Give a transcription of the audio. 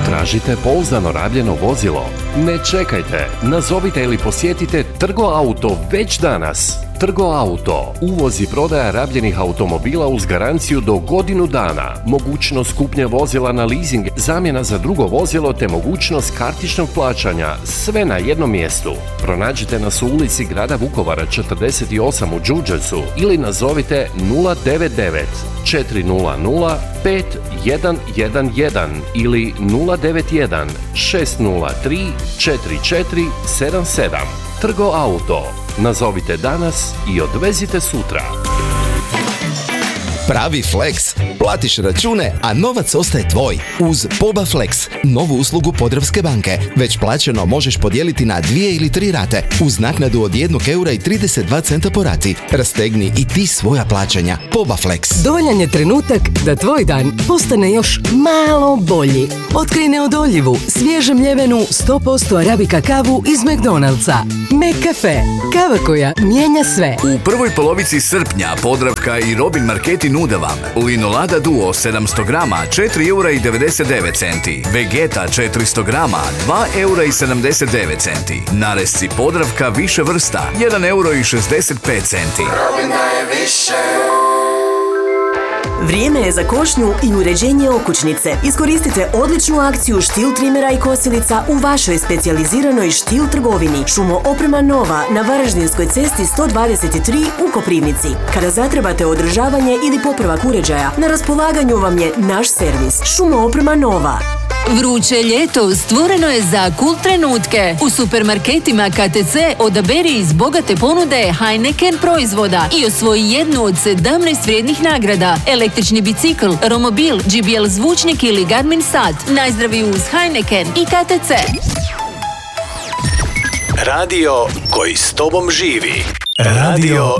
Tražite pouzdano rabljeno vozilo? Ne čekajte, nazovite ili posjetite Trgo Auto već danas. Trgo Auto, uvoz i prodaja rabljenih automobila uz garanciju do godinu dana, mogućnost kupnje vozila na leasing, zamjena za drugo vozilo te mogućnost kartičnog plaćanja, sve na jednom mjestu. Pronađite nas u ulici Grada Vukovara 48 u Đurđevcu ili nazovite 099 400 5111 ili 091 603 4477. Trgo Auto. Nazovite danas i odvezite sutra. Pravi Flex. Platiš račune, a novac ostaje tvoj. Uz Poba Flex, novu uslugu Podravske banke. Već plaćeno možeš podijeliti na 2 ili 3 rate, uz naknadu od 1,32 eura po rati. Rastegni i ti svoja plaćanja. Poba Flex. Dovoljan je trenutak da tvoj dan postane još malo bolji. Otkrij neodoljivu, svježe mljevenu 100% arabika kavu iz McDonald'sa. McCafe. Kava koja mijenja sve. U prvoj polovici srpnja Podravka i Robin marketi nude vam Linolada Duo 700 grama 4,99 eura, Vegeta 400 grama 2,79 eura, naresci Podravka više vrsta 1,65 euro. Robin daje više. Vrijeme je za košnju i uređenje okućnice. Iskoristite odličnu akciju štil trimera i kosilica u vašoj specijaliziranoj štil trgovini. Šumo oprema Nova na Varaždinskoj cesti 123 u Koprivnici. Kada zatrebate održavanje ili popravak uređaja, na raspolaganju vam je naš servis. Šumo oprema Nova. Vruće ljeto stvoreno je za cool trenutke. U supermarketima KTC odaberi iz bogate ponude Heineken proizvoda i osvoji jednu od 17 vrijednih nagrada. Električni bicikl, romobil, JBL zvučnik ili Garmin sat. Najzdraviji uz Heineken i KTC. Radio koji s tobom živi. Radio